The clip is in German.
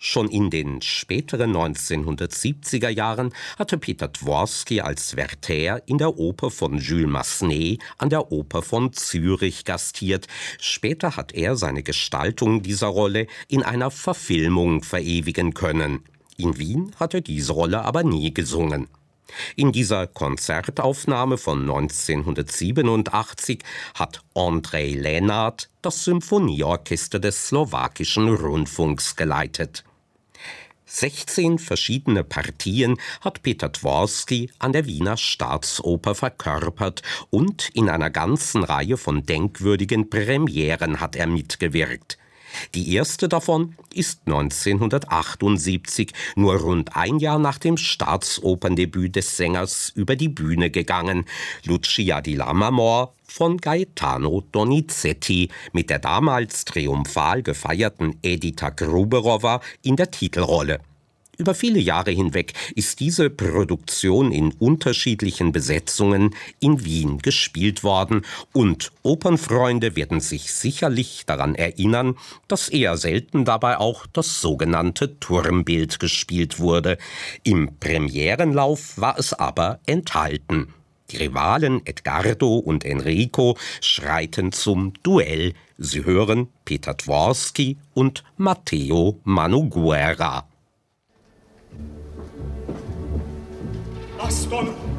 Schon in den späteren 1970er Jahren hatte Peter Dworsky als Werther in der Oper von Jules Massenet an der Oper von Zürich gastiert. Später hat er seine Gestaltung dieser Rolle in einer Verfilmung verewigen können. In Wien hat er diese Rolle aber nie gesungen. In dieser Konzertaufnahme von 1987 hat Ondřej Lenart das Symphonieorchester des slowakischen Rundfunks geleitet. 16 verschiedene Partien hat Peter Dworsky an der Wiener Staatsoper verkörpert und in einer ganzen Reihe von denkwürdigen Premieren hat er mitgewirkt. Die erste davon ist 1978, nur rund ein Jahr nach dem Staatsoperndebüt des Sängers, über die Bühne gegangen. Lucia di Lammermoor von Gaetano Donizetti mit der damals triumphal gefeierten Edita Gruberova in der Titelrolle. Über viele Jahre hinweg ist diese Produktion in unterschiedlichen Besetzungen in Wien gespielt worden und Opernfreunde werden sich sicherlich daran erinnern, dass eher selten dabei auch das sogenannte Turmbild gespielt wurde. Im Premierenlauf war es aber enthalten. Die Rivalen Edgardo und Enrico schreiten zum Duell. Sie hören Peter Dworsky und Matteo Maniguera. Aston